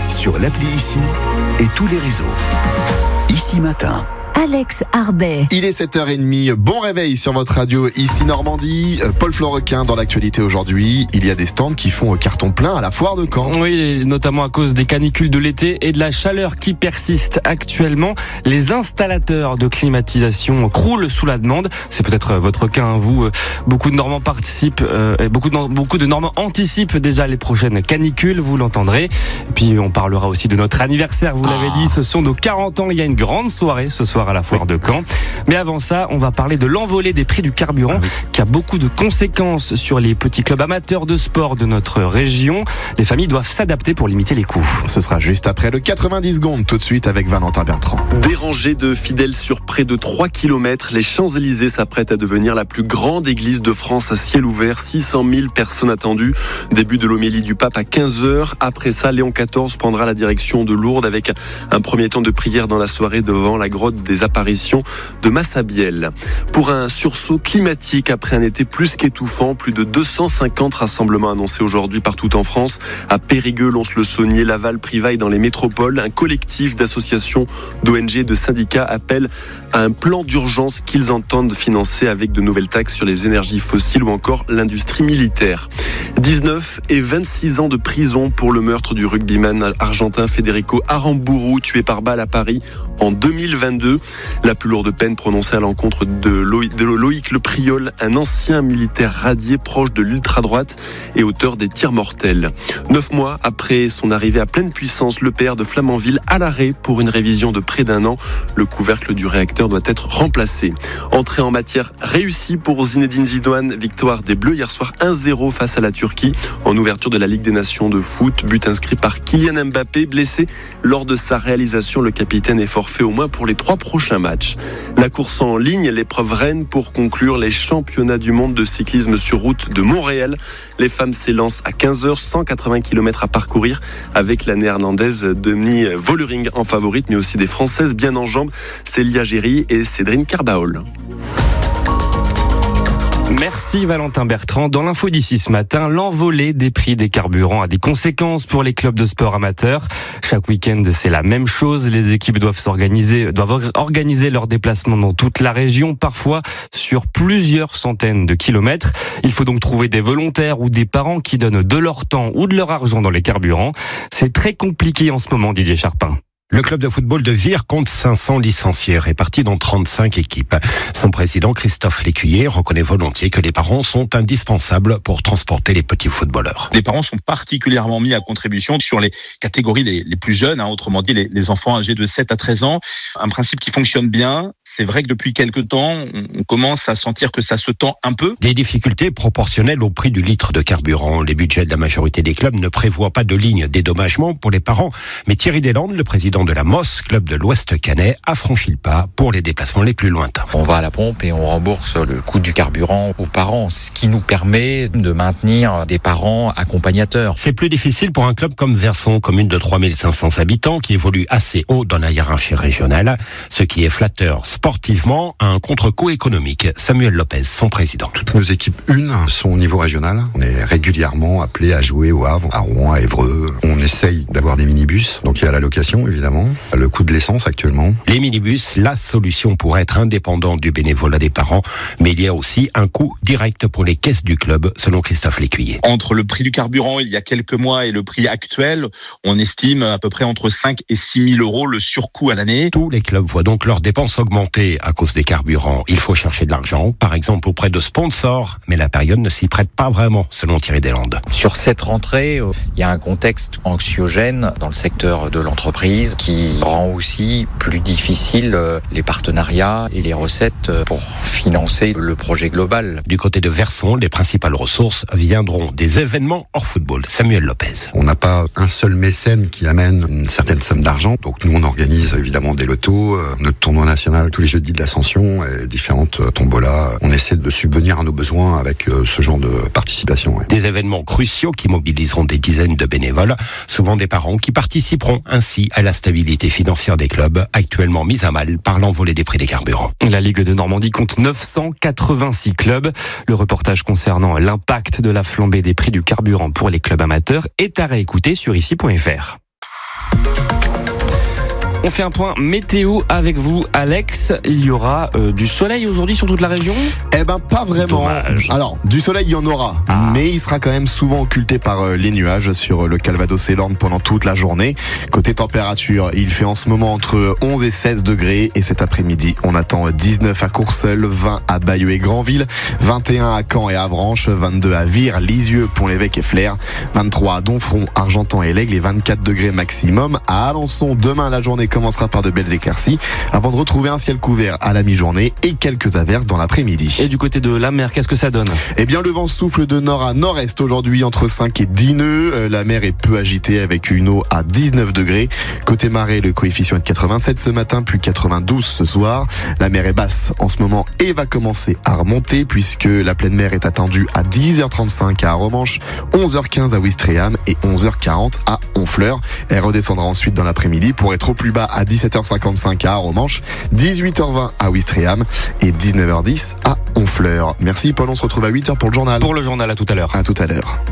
sur l'appli Ici et tous les réseaux. Ici Matin. Alex Arbet. Il est 7h30, bon réveil sur votre radio Ici Normandie. Paul Florequin dans l'actualité aujourd'hui. Il y a des stands qui font carton plein à la foire de Caen. Oui, notamment à cause des canicules de l'été et de la chaleur qui persiste actuellement. Les installateurs de climatisation croulent sous la demande. C'est peut-être votre cas, vous. Beaucoup de Normands participent, beaucoup de Normands anticipent déjà les prochaines canicules, vous l'entendrez. Et puis on parlera aussi de notre anniversaire, vous l'avez dit, ce sont nos 40 ans. Il y a une grande soirée ce soir à la foire de Caen. Mais avant ça, on va parler de l'envolée des prix du carburant qui a beaucoup de conséquences sur les petits clubs amateurs de sport de notre région. Les familles doivent s'adapter pour limiter les coûts. Ce sera juste après le 90 secondes, tout de suite avec Valentin Bertrand. Des rangées de fidèles sur près de 3 km, les Champs-Élysées s'apprêtent à devenir la plus grande église de France à ciel ouvert. 600 000 personnes attendues. Début de l'homélie du pape à 15h. Après ça, Léon XIV prendra la direction de Lourdes avec un premier temps de prière dans la soirée devant la grotte des apparitions de Massabielle. Pour un sursaut climatique après un été plus qu'étouffant, plus de 250 rassemblements annoncés aujourd'hui partout en France. À Périgueux, Lons-le-Saunier, Laval, Privaille dans les métropoles. Un collectif d'associations, d'ONG et de syndicats appelle à un plan d'urgence qu'ils entendent financer avec de nouvelles taxes sur les énergies fossiles ou encore l'industrie militaire. 19 et 26 ans de prison pour le meurtre du rugbyman argentin Federico Aramburu, tué par balle à Paris en 2022. La plus lourde peine prononcée à l'encontre de Loïc Le Priol, un ancien militaire radié proche de l'ultra-droite et auteur des tirs mortels. 9 mois après son arrivée à pleine puissance, l'EPR de Flamanville à l'arrêt pour une révision de près d'un an. Le couvercle du réacteur doit être remplacé. Entrée en matière réussie pour Zinedine Zidane. Victoire des Bleus hier soir 1-0 face à la Turquie en ouverture de la Ligue des Nations de foot. But inscrit par Kylian Mbappé, blessé lors de sa réalisation. Le capitaine est forfait au moins pour les 3 prochains matchs. La course en ligne, l'épreuve reine pour conclure les championnats du monde de cyclisme sur route de Montréal. Les femmes s'élancent à 15h, 180 km à parcourir avec la néerlandaise Demi Vollering en favorite, mais aussi des Françaises bien en jambes, Célia Géry et Cédrine Carbaol. Merci Valentin Bertrand. Dans l'info d'ici ce matin, l'envolée des prix des carburants a des conséquences pour les clubs de sport amateurs. Chaque week-end, c'est la même chose. Les équipes doivent organiser leurs déplacements dans toute la région, parfois sur plusieurs centaines de kilomètres. Il faut donc trouver des volontaires ou des parents qui donnent de leur temps ou de leur argent dans les carburants. C'est très compliqué en ce moment, Didier Charpin. Le club de football de Vire compte 500 licenciés répartis dans 35 équipes. Son président, Christophe Lécuyer, reconnaît volontiers que les parents sont indispensables pour transporter les petits footballeurs. Les parents sont particulièrement mis à contribution sur les catégories les plus jeunes, autrement dit les enfants âgés de 7 à 13 ans. Un principe qui fonctionne bien. C'est vrai que depuis quelques temps, on commence à sentir que ça se tend un peu. Des difficultés proportionnelles au prix du litre de carburant. Les budgets de la majorité des clubs ne prévoient pas de ligne dédommagement pour les parents. Mais Thierry Deslandes, le président de la MOS, club de l'Ouest Canet, a franchi le pas pour les déplacements les plus lointains. On va à la pompe et on rembourse le coût du carburant aux parents, ce qui nous permet de maintenir des parents accompagnateurs. C'est plus difficile pour un club comme Verson, commune de 3500 habitants, qui évolue assez haut dans la hiérarchie régionale, ce qui est flatteur sportivement à un contre-coup économique. Samuel Lopez, son président. Toutes nos équipes 1 sont au niveau régional. On est régulièrement appelés à jouer au Havre, à Rouen, à Évreux. On essaye d'avoir des minibus, donc il y a la location évidemment. Le coût de l'essence actuellement. Les minibus, la solution pour être indépendant du bénévolat des parents, mais il y a aussi un coût direct pour les caisses du club, selon Christophe Lécuyer. Entre le prix du carburant il y a quelques mois et le prix actuel, on estime à peu près entre 5 et 6 000 euros le surcoût à l'année. Tous les clubs voient donc leurs dépenses augmenter à cause des carburants. Il faut chercher de l'argent, par exemple auprès de sponsors, mais la période ne s'y prête pas vraiment, selon Thierry Deslandes. Sur cette rentrée, il y a un contexte anxiogène dans le secteur de l'entreprise qui rend aussi plus difficile les partenariats et les recettes pour financer le projet global. Du côté de Verson, les principales ressources viendront des événements hors football. Samuel Lopez. On n'a pas un seul mécène qui amène une certaine somme d'argent. Donc nous, on organise évidemment des lotos, notre tournoi national tous les jeudis de l'Ascension et différentes tombolas. On essaie de subvenir à nos besoins avec ce genre de participation. Ouais. Des événements cruciaux qui mobiliseront des dizaines de bénévoles, souvent des parents qui participeront ainsi à la stabilité financière des clubs, actuellement mise à mal par l'envolée des prix des carburants. La Ligue de Normandie compte 986 clubs. Le reportage concernant l'impact de la flambée des prix du carburant pour les clubs amateurs est à réécouter sur ici.fr. On fait un point météo avec vous, Alex. Il y aura du soleil aujourd'hui sur toute la région ? Eh ben, pas vraiment. Dommage. Alors, du soleil, il y en aura. Mais il sera quand même souvent occulté par les nuages sur le Calvados et l'Orne pendant toute la journée. Côté température, il fait en ce moment entre 11 et 16 degrés. Et cet après-midi, on attend 19 à Courseulles, 20 à Bayeux et Granville, 21 à Caen et Avranches, 22 à Vire, Lisieux, Pont-l'Évêque et Flers, 23 à Donfront, Argentan et L'Aigle et 24 degrés maximum. À Alençon, demain, la journée commencera par de belles éclaircies avant de retrouver un ciel couvert à la mi-journée et quelques averses dans l'après-midi. Et du côté de la mer, qu'est-ce que ça donne ? Eh bien, le vent souffle de nord à nord-est aujourd'hui entre 5 et 10 nœuds. La mer est peu agitée avec une eau à 19 degrés. Côté marée, le coefficient est de 87 ce matin, puis 92 ce soir. La mer est basse en ce moment et va commencer à remonter puisque la pleine mer est attendue à 10h35 à Aromanches, 11h15 à Ouistreham et 11h40 à Honfleur. Elle redescendra ensuite dans l'après-midi pour être au plus bas à 17h55 à Aromanches, 18h20 à Ouistreham et 19h10 à Honfleur. Merci Paul, on se retrouve à 8h pour le journal. Pour le journal, à tout à l'heure. À tout à l'heure.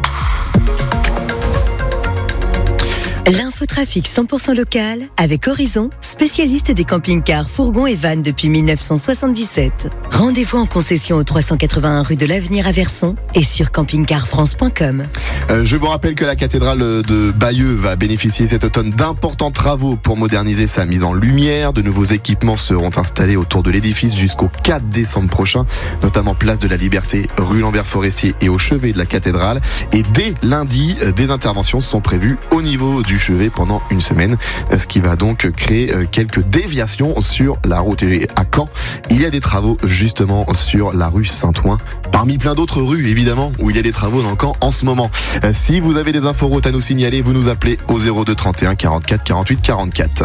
L'infotrafic 100% local avec Horizon, spécialiste des camping-cars, fourgons et vannes depuis 1977. Rendez-vous en concession au 381 rue de l'Avenir à Verson et sur campingcarfrance.com. Je vous rappelle que la cathédrale de Bayeux va bénéficier cet automne d'importants travaux pour moderniser sa mise en lumière. De nouveaux équipements seront installés autour de l'édifice jusqu'au 4 décembre prochain, notamment place de la Liberté, rue Lambert-Forestier et au chevet de la cathédrale. Et dès lundi, des interventions sont prévues au niveau du chevet pendant une semaine, ce qui va donc créer quelques déviations sur la route. Et à Caen, il y a des travaux justement sur la rue Saint-Ouen, parmi plein d'autres rues évidemment où il y a des travaux dans Caen en ce moment. Si vous avez des inforoutes à nous signaler, vous nous appelez au 02 31 44 48 44.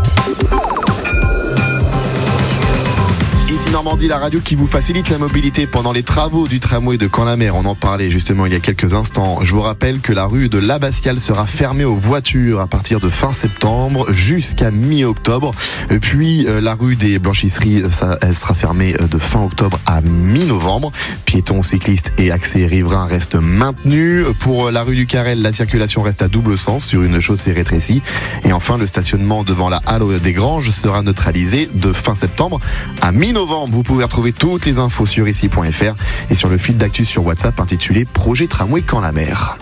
Ici Normandie, la radio qui vous facilite la mobilité pendant les travaux du tramway de Caen-la-Mer. On en parlait justement il y a quelques instants. Je vous rappelle que la rue de l'Abbatiale sera fermée aux voitures à partir de fin septembre jusqu'à mi-octobre. Puis la rue des Blanchisseries, elle sera fermée de fin octobre à mi-novembre. Piétons, cyclistes et accès riverains restent maintenus. Pour la rue du Carrel, la circulation reste à double sens sur une chaussée rétrécie. Et enfin, le stationnement devant la halle des Granges sera neutralisé de fin septembre à mi-novembre. Vous pouvez retrouver toutes les infos sur ici.fr et sur le fil d'actu sur WhatsApp intitulé Projet Tramway Caen-la-Mer.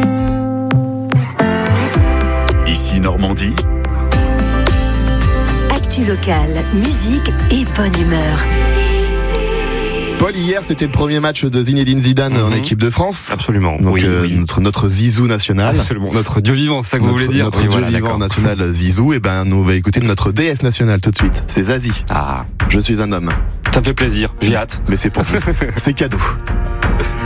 Ici Normandie. Actu locale, musique et bonne humeur. Paul, hier, c'était le premier match de Zinedine Zidane en équipe de France. Absolument. Donc, oui. notre Zizou national. Absolument. Notre Dieu vivant, c'est ça que vous voulez dire. Notre Oui, Dieu voilà, vivant d'accord. national Zizou. Et ben, nous on va écouter notre déesse nationale tout de suite. C'est Zazie. Ah, Je suis un homme. ça me fait plaisir. J'ai hâte. Mais c'est pour vous. C'est cadeau.